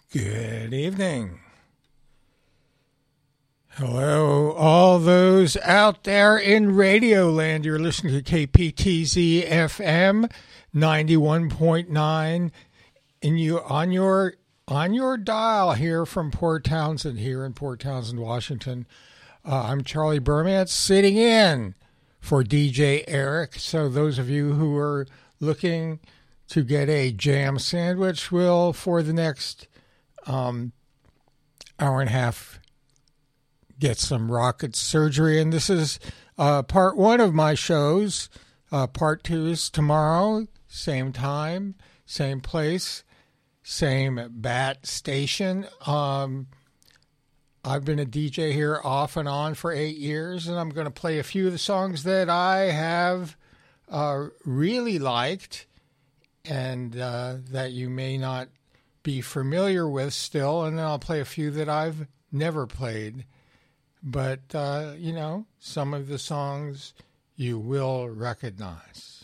Good evening. Hello, all those out there in Radio Land. You're listening to KPTZ FM 91.9, and you on your dial here from Port Townsend, here in Port Townsend, Washington. I'm Charlie Bermantz, sitting in for DJ Eric. So those of you who are looking to get a jam sandwich will, for the next hour and a half, get some rocket surgery. And this is part one of my shows. Part two is tomorrow, same time, same place, same bat station. I've been a DJ here off and on for 8 years, and I'm going to play a few of the songs that I have really liked and that you may not be familiar with still, and then I'll play a few that I've never played. But, some of the songs you will recognize.